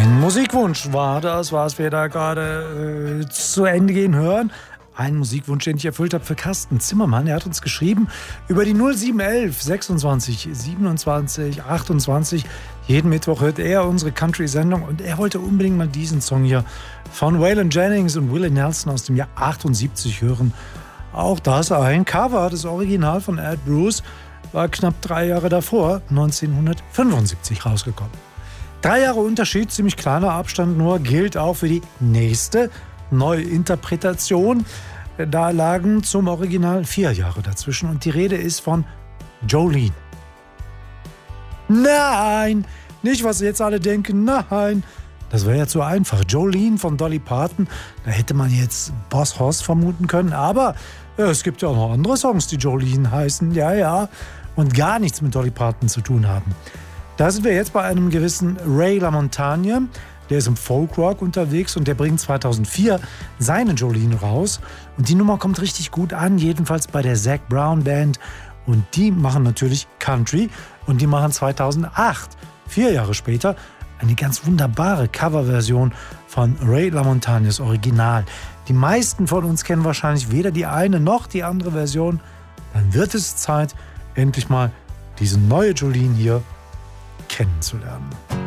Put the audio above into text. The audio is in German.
Musikwunsch war das, was wir da gerade zu Ende gehen hören. Ein Musikwunsch, den ich erfüllt habe für Carsten Zimmermann. Er hat uns geschrieben über die 0711 26 27 28. Jeden Mittwoch hört er unsere Country-Sendung und er wollte unbedingt mal diesen Song hier von Waylon Jennings und Willie Nelson aus dem Jahr 78 hören. Auch das ein Cover, das Original von Ed Bruce war knapp 3 Jahre davor, 1975 rausgekommen. 3 Jahre Unterschied, ziemlich kleiner Abstand nur, gilt auch für die nächste Neuinterpretation. Da lagen zum Original 4 Jahre dazwischen und die Rede ist von Jolene. Nein, nicht was jetzt alle denken, nein. Das wäre ja zu einfach. Jolene von Dolly Parton, da hätte man jetzt Boss Hoss vermuten können, aber es gibt ja auch noch andere Songs, die Jolene heißen, ja, und gar nichts mit Dolly Parton zu tun haben. Da sind wir jetzt bei einem gewissen Ray LaMontagne, der ist im Folkrock unterwegs und der bringt 2004 seine Jolene raus. Und die Nummer kommt richtig gut an, jedenfalls bei der Zac Brown Band. Und die machen natürlich Country und die machen 2008, 4 Jahre später, eine ganz wunderbare Coverversion von Ray LaMontagnes Original. Die meisten von uns kennen wahrscheinlich weder die eine noch die andere Version. Dann wird es Zeit, endlich mal diese neue Jolene hier kennenzulernen.